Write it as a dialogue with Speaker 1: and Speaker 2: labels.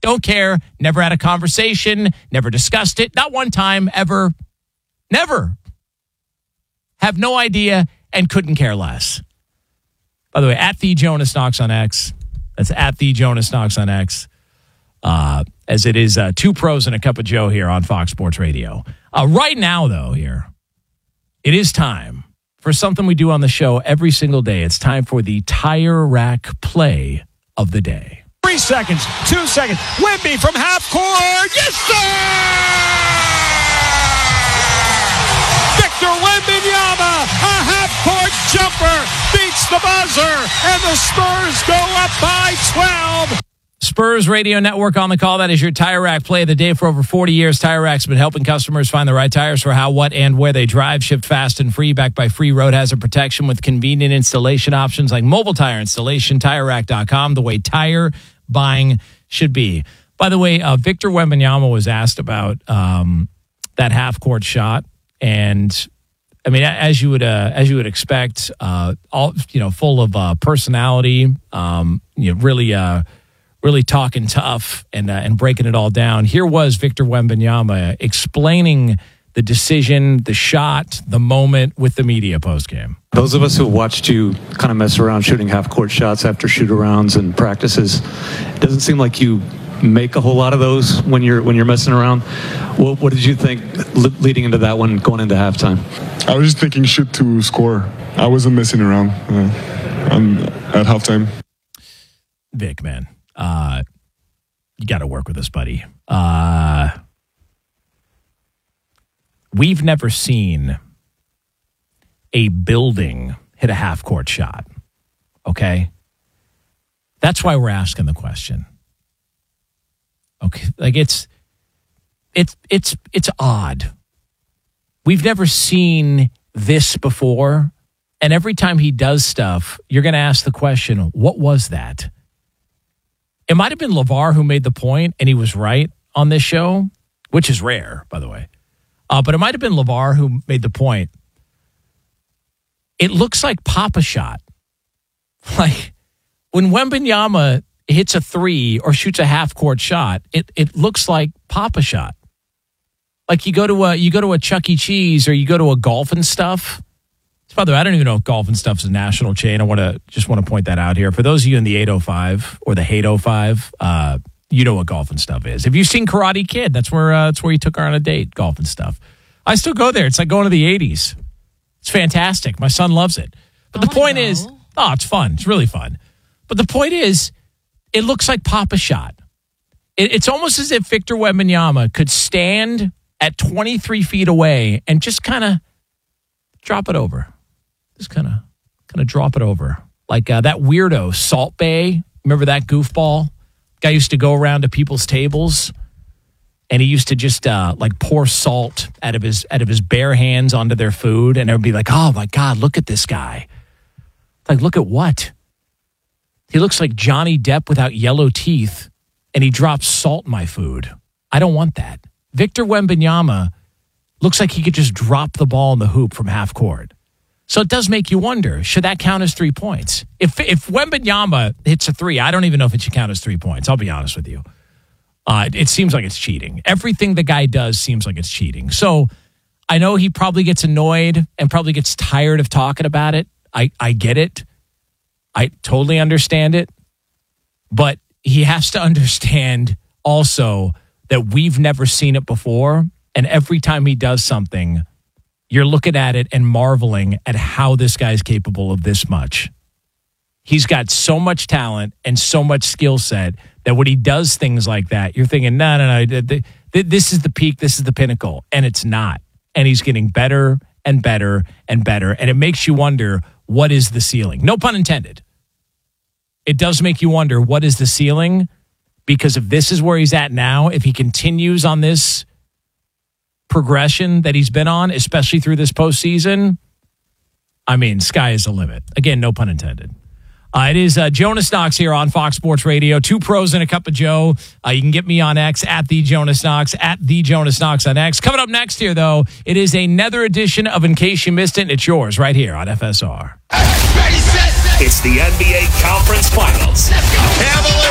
Speaker 1: Don't care. Never had a conversation. Never discussed it. Not one time ever. Never. Have no idea and couldn't care less. By the way, at the Jonas Knox on X. That's at the Jonas Knox on X. As it is two pros and a cup of Joe here on Fox Sports Radio. Right now, though, here, it is time for something we do on the show every single day. It's time for the Tire Rack play of the day.
Speaker 2: 3 seconds, 2 seconds. Wemby from half court. Yes, sir! Victor Wembanyama, a half-court jumper, beats the buzzer, and the Spurs go up by 12.
Speaker 1: Spurs Radio Network on the call. That is your Tire Rack play of the day. For over 40 years, Tire Rack's been helping customers find the right tires for how, what, and where they drive. Shipped fast and free, backed by free road hazard protection with convenient installation options like mobile tire installation. TireRack.com, the way tire buying should be. By the way, Victor Wembanyama was asked about that half-court shot, and I mean, as you would expect, all full of personality. Really talking tough and breaking it all down. Here was Victor Wembanyama explaining the decision, the shot, the moment with the media postgame.
Speaker 3: Those of us who watched you kind of mess around shooting half-court shots after shoot-arounds and practices, it doesn't seem like you make a whole lot of those when you're messing around. What did you think leading into that one, going into halftime?
Speaker 4: I was just thinking shoot to score. I wasn't messing around at halftime.
Speaker 1: Vic, man. You got to work with us, buddy. We've never seen a building hit a half-court shot, okay? That's why we're asking the question. Okay, like it's odd. We've never seen this before, and every time he does stuff, you're going to ask the question, what was that? It might have been LeVar who made the point, and he was right on this show, which is rare, by the way. But it might have been LeVar who made the point. It looks like Papa shot. Like, when Wembanyama hits a three or shoots a half-court shot, it looks like Papa shot. Like, you go to a Chuck E. Cheese or you go to a Golf and Stuff. By the way, I don't even know if Golf and Stuff is a national chain. I just want to point that out here. For those of you in the 805 or the 805, you know what Golf and Stuff is. Have you seen Karate Kid? That's where you took her on a date, Golf and Stuff. I still go there. It's like going to the 80s. It's fantastic. My son loves it. But the point is, it's fun. It's really fun. But the point is, it looks like Papa shot. It's almost as if Victor Wembanyama could stand at 23 feet away and just kind of drop it over. Just kind of drop it over. Like that weirdo, Salt Bae. Remember that goofball? Guy used to go around to people's tables, and he used to just pour salt out of his bare hands onto their food, and it would be like, oh my God, look at this guy. Like, look at what? He looks like Johnny Depp without yellow teeth, and he drops salt in my food. I don't want that. Victor Wembanyama looks like he could just drop the ball in the hoop from half court. So it does make you wonder, should that count as 3 points? If Wembanyama hits a three, I don't even know if it should count as 3 points. I'll be honest with you. It seems like it's cheating. Everything the guy does seems like it's cheating. So I know he probably gets annoyed and probably gets tired of talking about it. I get it. I totally understand it. But he has to understand also that we've never seen it before. And every time he does something, you're looking at it and marveling at how this guy's capable of this much. He's got so much talent and so much skill set that when he does things like that, you're thinking, no, this is the peak, this is the pinnacle. And it's not. And he's getting better and better and better. And it makes you wonder, what is the ceiling? No pun intended. It does make you wonder, what is the ceiling? Because if this is where he's at now, if he continues on this progression that he's been on, especially through this postseason, I mean, sky is the limit. Again, no pun intended. It is Jonas Knox here on Fox Sports Radio. 2 pros and a cup of Joe. You can get me on X at the Jonas Knox, at the Jonas Knox on X. Coming up next here, though, it is another edition of In Case You Missed It, and it's yours right here on FSR.
Speaker 5: It's the NBA Conference Finals. Let's go. Cavaliers